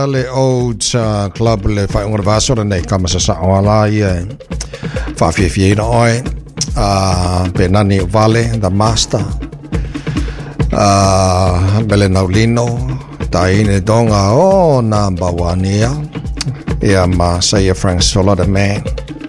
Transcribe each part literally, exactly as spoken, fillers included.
le old uh, club le fai ngor vaso nei kama sa sa wala ia fa fie fie no oi a penani vale the master a bele naulino taine donga o number one ia ia ma say Frank Solo the man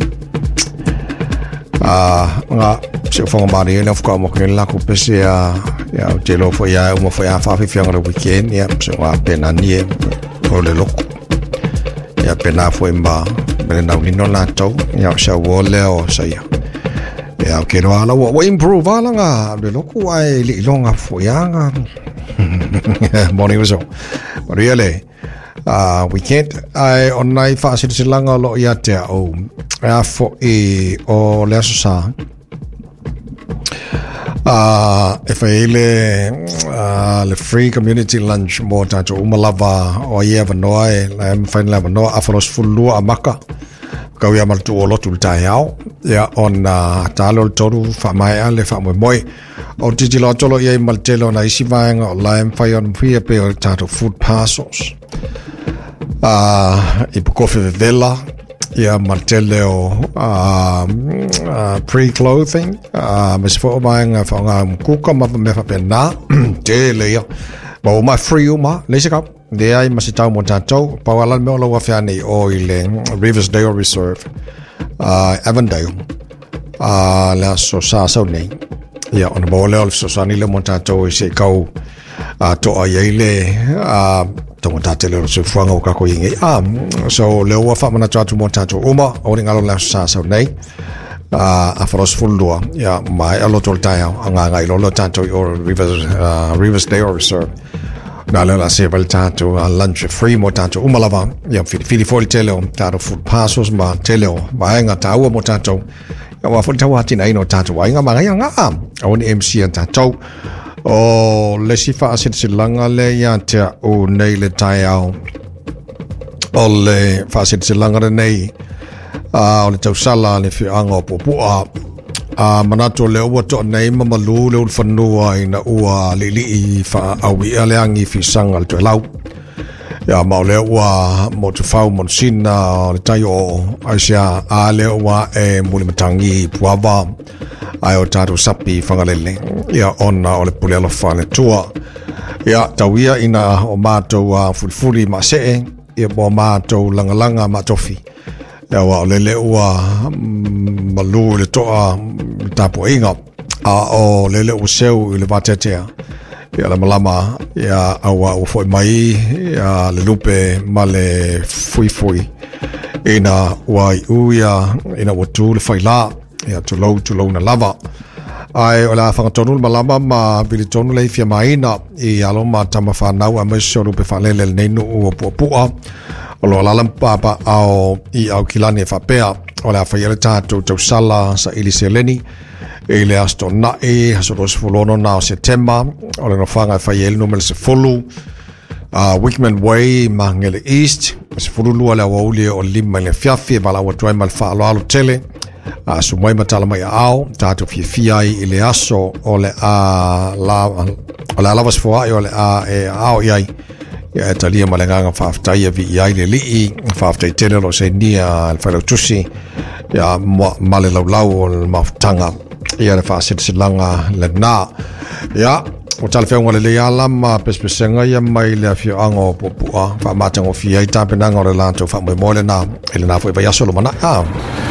a nga se fo mari ele of como que la kupesia ya telo fo ya mo fo ya fa fie ngor weekend ia so a penani o le loko ia pena foi mba bele naulino la tau ia sa wole o sai ia ke no ala wo improve ala nga le loko ai li longa foi anga morning was all really uh we can't I on nai fa se se langa lo ia te o a fo e o le sa Uh, if I le uh, le free community lunch mo tato umalava o ia vanoi le final vanoi aforos fullu amaka ka ia maltu o lotu taiao ia on uh, talo toru fa mai ale fa mo moi o tiji lo tolo ia maltelo na isivanga o lime fire on pia pe o tato food parcels uh ipukofe vela ia marteleo uh, uh, pre-clothing uh, mas fo mai nga fa nga kuka ma me fa pena te le ia ba ma free uma le se ka de ai mas tau mo tato pa wala me lo wa fa ni o ile Riversdale Reserve uh, Avondale uh, la so sa so nei ia on bo le so sa ni le mo tato se kau uh, to ai ile uh, tong tatele so fuanga o ka ko ingi ah so le wa fa mana tatu mo tatu uma o ringa lo la sa sa nei ah a fros fullua ya mai a lo tol tai anga ngai lo lo tatu o Rivers uh, Riversdale Reserve na le la se val tatu a lunch free mo tatu uma lava ya fili fili fol tele tatu food passos ma tele ba nga tawa mo tatu ya wa fol tawa tin ai no tatu wa nga ma nga nga o ni M C tatu o le sifa asit silanga le ya te o nei le tai au o le fa asit silanga nei a o le tau sala le fi anga po po a a manato le o to nei mama lu le fanua ina ua le li fa awi ale angi fi sanga le lau ya ma le ua mo te fau mon sina le tai o asia a le ua e muli matangi puava ai o tatu sapi fangalele ia ona o le pule alofa le tua ia tauia ina o mātou a fulfuli ma see ia bo mātou langalanga ma tofi ia wa o lele ua malu le toa tapo inga a o lele u seu i le vatetea ia la malama ia awa u foi mai ia le lupe ma le fui fui ina wai uia ina watu le faila ia tu low tu low na lava ai ola fa tonu malama ma bili tonu le fia maina i alo ma tama fa nau a meso rupe fa lele nei no o po po o lo la papa ao i au kilani fa pea ola fa yele tatu tu sala sa ili seleni e le asto na e so dos folono na September ola no fanga fa yele no mel se folu uh, Wickman Way mangele East se fulu lu ala wole o lima le fiafi bala wa try mal fa alo tele a uh, so mai matala mai ao tatu fi fi ai ile aso ole a la ole ala was fo ai ole a e ao ai ya talia malanga fa afta ia vi ai le li fa afta tele lo se nia al fa tusi ya male lau lau o maftanga ia le fa sit silanga le na ya o tala fe ngole le ala ma pespesenga ia mai le fi ango popua fa matango fi ai tapenanga o le lanto fa mo le na ele na foi ba ya solo mana ah